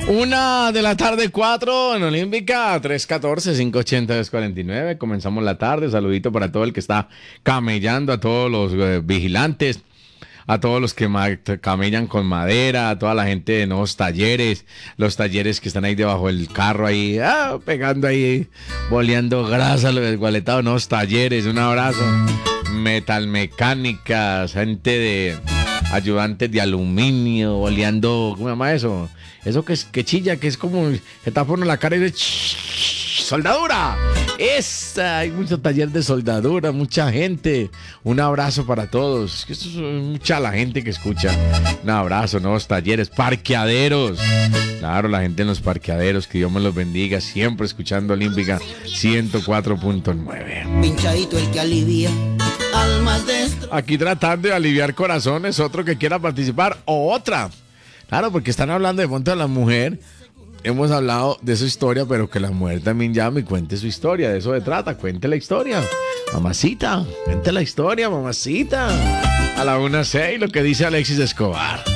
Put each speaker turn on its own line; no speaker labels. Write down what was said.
1:04 en Olímpica, 314-580-249. Comenzamos la tarde. Saludito para todo el que está camellando, a todos los vigilantes, a todos los que camellan con madera, a toda la gente de nuevos talleres, los talleres que están ahí debajo del carro, ahí pegando ahí, boleando grasa, los desgualetados, nuevos talleres. Un abrazo. Metalmecánicas, gente de ayudantes de aluminio, boleando, ¿cómo se llama eso? Eso que chilla, que es como que tapa uno la cara y dice ¡soldadura! Hay mucho taller de soldadura, mucha gente. Un abrazo para todos. Es que esto es mucha la gente que escucha. Un abrazo, nuevos talleres, parqueaderos. Claro, la gente en los parqueaderos, que Dios me los bendiga. Siempre escuchando Olímpica 104.9.
Pinchadito el que alivia almas destruidas.
Aquí tratando de aliviar corazones, otro que quiera participar o otra. Claro, porque están hablando de pronto de la mujer. Hemos hablado de su historia, pero que la mujer también llame y cuente su historia. De eso se trata, cuente la historia. Mamacita, cuente la historia, mamacita. A la 1:06, lo que dice Alexis Escobar.